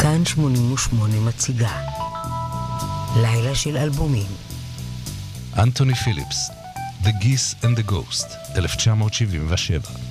כאן 88 מציגה לילה של אלבומים. אנטוני פיליפס, The Geese and the Ghost, 1977.